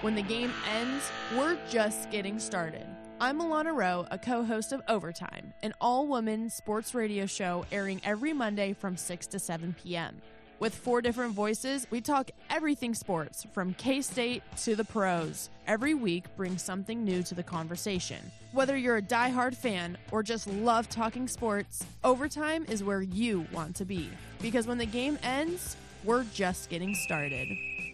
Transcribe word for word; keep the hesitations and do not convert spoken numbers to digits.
When the game ends, we're just getting started. I'm Alana Rowe, a co-host of Overtime, an all-woman sports radio show airing every Monday from six to seven p.m. With four different voices, we talk everything sports, from K-State to the pros. Every week brings something new to the conversation. Whether you're a diehard fan or just love talking sports, Overtime is where you want to be. Because when the game ends, we're just getting started.